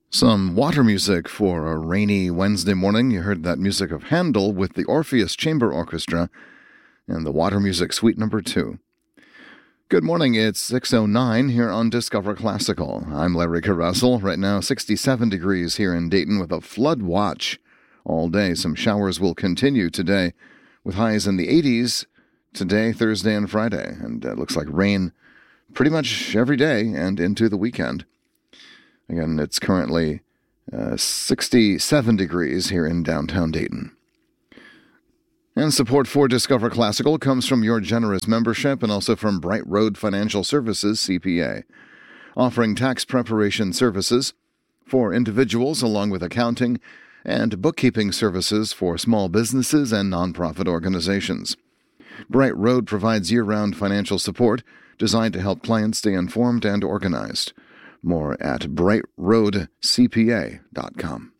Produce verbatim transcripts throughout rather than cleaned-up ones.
Some water music for a rainy Wednesday morning. You heard that music of Handel with the Orpheus Chamber Orchestra and the Water Music Suite number two. Good morning, it's six oh nine here on Discover Classical. I'm Larry Caressel. Right now, sixty-seven degrees here in Dayton with a flood watch all day. Some showers will continue today with highs in the eighties today, Thursday, and Friday. And it looks like rain pretty much every day and into the weekend. Again, it's currently uh, sixty-seven degrees here in downtown Dayton. And support for Discover Classical comes from your generous membership and also from Bright Road Financial Services, C P A, offering tax preparation services for individuals along with accounting and bookkeeping services for small businesses and nonprofit organizations. Bright Road provides year-round financial support designed to help clients stay informed and organized. More at bright road c p a dot com.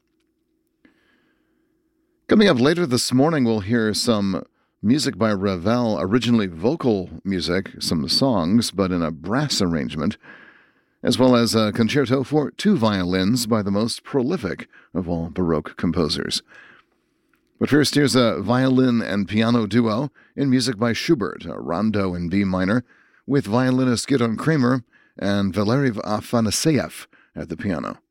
Coming up later this morning, we'll hear some music by Ravel, originally vocal music, some songs, but in a brass arrangement, as well as a concerto for two violins by the most prolific of all Baroque composers. But first, here's a violin and piano duo in music by Schubert, a rondo in B minor, with violinist Gidon Kremer and Valery Afanasyev at the piano.